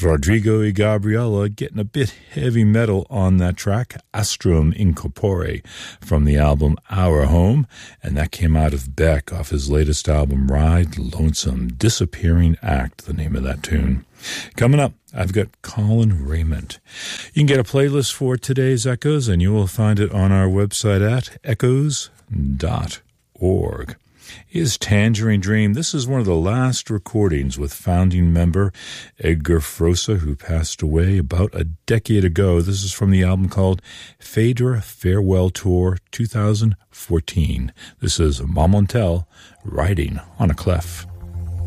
Rodrigo y Gabriela getting a bit heavy metal on that track, Astrum Incorpore, from the album Our Home, and that came out of Beck off his latest album, Ride Lonesome, Disappearing Act, the name of that tune. Coming up, I've got Colin Raymond. You can get a playlist for today's Echoes, and you will find it on our website at echoes.org. Is Tangerine Dream. This is one of the last recordings with founding member Edgar Froese, who passed away about a decade ago. This is from the album called Phaedra Farewell Tour 2014. This is Mamontel, Riding on a Clef.